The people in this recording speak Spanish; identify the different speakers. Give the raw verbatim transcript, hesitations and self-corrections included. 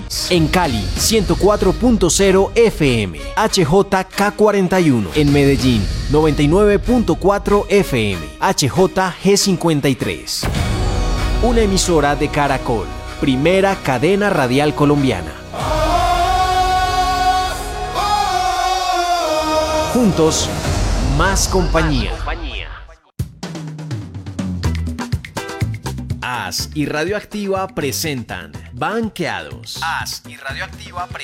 Speaker 1: país. En Cali, ciento cuatro punto cero F M, H J K cuarenta y uno. En Medellín, noventa y nueve punto cuatro F M, H J G cincuenta y tres. Una emisora de Caracol, primera cadena radial colombiana. Juntos, más compañía. A S y Radioactiva presentan Banqueados. A S y Radioactiva presentan